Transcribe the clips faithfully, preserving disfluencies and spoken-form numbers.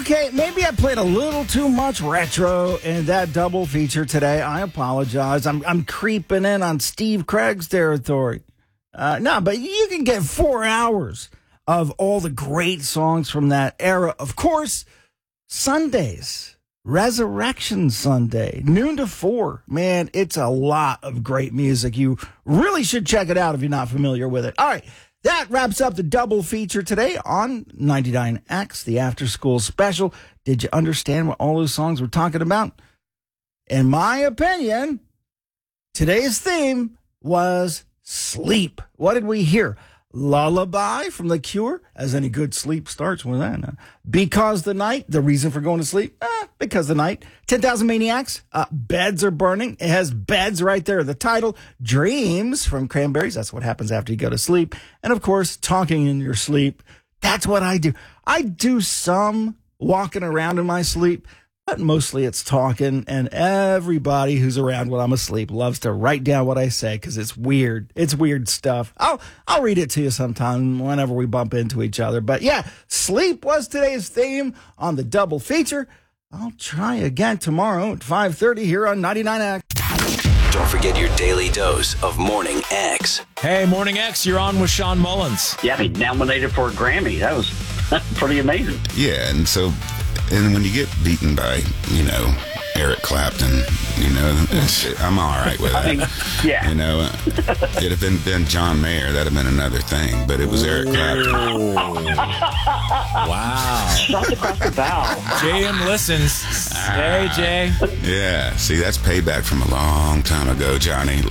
Okay, maybe I played a little too much retro in that double feature today. I apologize. I'm I'm creeping in on Steve Craig's territory. Uh, no, but you can get four hours of all the great songs from that era. Of course, Sundays, Resurrection Sunday, noon to four. Man, it's a lot of great music. You really should check it out if you're not familiar with it. All right. That wraps up the double feature today on ninety-nine X, the after school special. Did you understand what all those songs were talking about? In my opinion, today's theme was sleep. What did we hear? Lullaby from The Cure, as any good sleep starts with that. Uh, because the Night, the reason for going to sleep, eh, because the night. ten thousand Maniacs, uh, Beds Are Burning. It has beds right there. The title, Dreams from Cranberries. That's what happens after you go to sleep. And of course, talking in your sleep. That's what I do. I do some walking around in my sleep, but mostly it's talking, and everybody who's around when I'm asleep loves to write down what I say because it's weird. It's weird stuff. I'll I'll read it to you sometime whenever we bump into each other. But yeah, sleep was today's theme on the double feature. I'll try again tomorrow at five thirty here on ninety-nine X. Don't forget your daily dose of Morning X. Hey, Morning X, you're on with Sean Mullins. Yeah, he nominated for a Grammy. That was pretty amazing. Yeah, and so... And when you get beaten by, you know, Eric Clapton, you know, I'm all right with that. I mean, yeah. You know, uh, it'd have been, been John Mayer. That'd have been another thing. But it was Eric Clapton. Wow. Shots across the bow. J M listens. Hey, Jay. Yeah. See, that's payback from a long time ago, Johnny.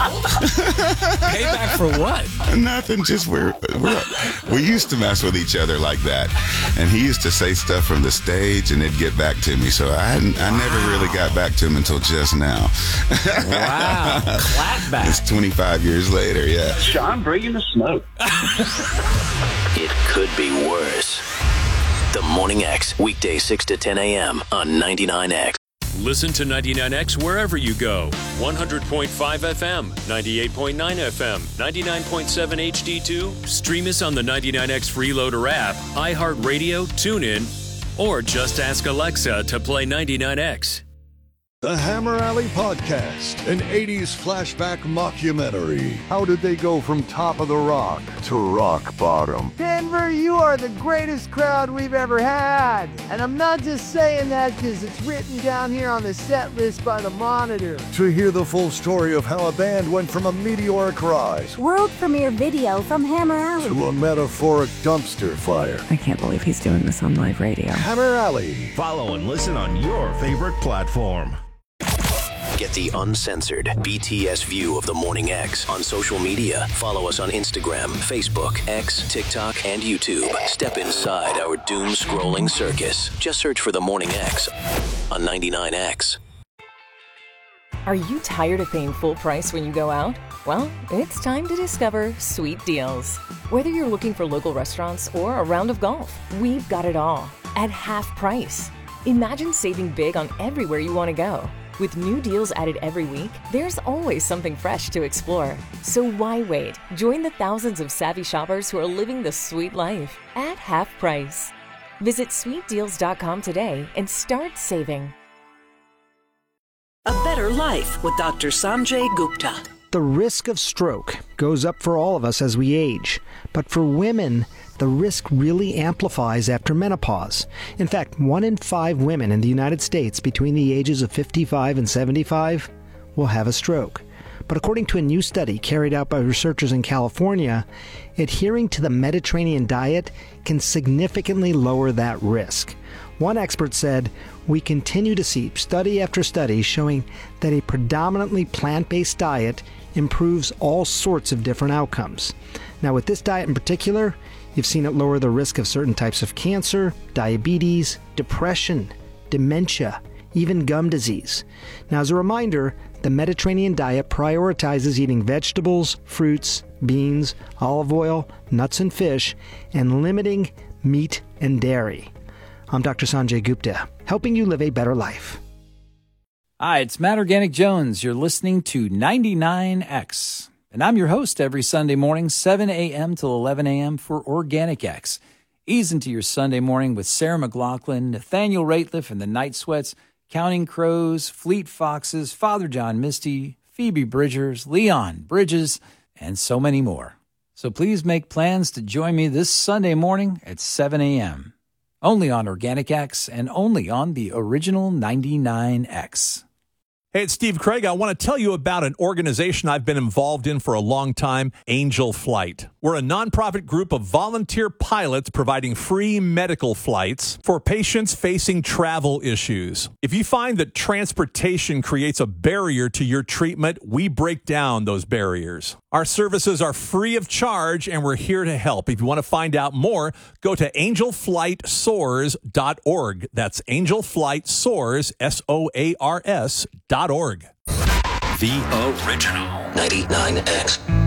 Payback for what? Nothing. Just we're, we're we used to mess with each other like that, and he used to say stuff from the stage, and it'd get back to me. So I hadn't, I never really got back to him until just now. Wow. Clapback. It's twenty-five years later. Yeah. Sean bringing the smoke. It could be worse. The Morning X, weekday six to ten a.m. on ninety-nine X. Listen to ninety-nine X wherever you go. one hundred point five F M, ninety-eight point nine F M, ninety-nine point seven H D two. Stream us on the ninety-nine X Freeloader app, iHeartRadio, TuneIn, or just ask Alexa to play ninety-nine X. The Hammer Alley Podcast, an eighties flashback mockumentary. How did they go from top of the rock to rock bottom? Denver, you are the greatest crowd we've ever had. And I'm not just saying that because it's written down here on the set list by the Monitor. To hear the full story of how a band went from a meteoric rise world premiere video from Hammer Alley to a metaphoric dumpster fire. I can't believe he's doing this on live radio. Hammer Alley. Follow and listen on your favorite platform. Get the uncensored B T S view of the Morning X on social media. Follow us on Instagram, Facebook, X, TikTok, and YouTube. Step inside our doom-scrolling circus. Just search for the Morning X on ninety-nine X. Are you tired of paying full price when you go out? Well, it's time to discover Sweet Deals. Whether you're looking for local restaurants or a round of golf, we've got it all at half price. Imagine saving big on everywhere you want to go. With new deals added every week, there's always something fresh to explore. So why wait? Join the thousands of savvy shoppers who are living the sweet life at half price. Visit sweet deals dot com today and start saving. A better life with Doctor Sanjay Gupta. The risk of stroke goes up for all of us as we age, but for women, the risk really amplifies after menopause. In fact, one in five women in the United States between the ages of fifty-five and seventy-five will have a stroke. But according to a new study carried out by researchers in California, adhering to the Mediterranean diet can significantly lower that risk. One expert said, "We continue to see study after study showing that a predominantly plant-based diet improves all sorts of different outcomes." Now, with this diet in particular, you've seen it lower the risk of certain types of cancer, diabetes, depression, dementia, even gum disease. Now, as a reminder, the Mediterranean diet prioritizes eating vegetables, fruits, beans, olive oil, nuts and fish, and limiting meat and dairy. I'm Doctor Sanjay Gupta, helping you live a better life. Hi, it's Matt Organic Jones. You're listening to ninety-nine X. And I'm your host every Sunday morning, seven a.m. till eleven a.m. for Organic X. Ease into your Sunday morning with Sarah McLachlan, Nathaniel Rateliff and the Night Sweats, Counting Crows, Fleet Foxes, Father John Misty, Phoebe Bridgers, Leon Bridges, and so many more. So please make plans to join me this Sunday morning at seven a.m. Only on Organic X and only on the original ninety-nine X. Hey, it's Steve Craig. I want to tell you about an organization I've been involved in for a long time, Angel Flight. We're a nonprofit group of volunteer pilots providing free medical flights for patients facing travel issues. If you find that transportation creates a barrier to your treatment, we break down those barriers. Our services are free of charge, and we're here to help. If you want to find out more, go to angel flight soars dot org. That's Angel Flight Soars, S O A R S, dot org. The original ninety-nine X.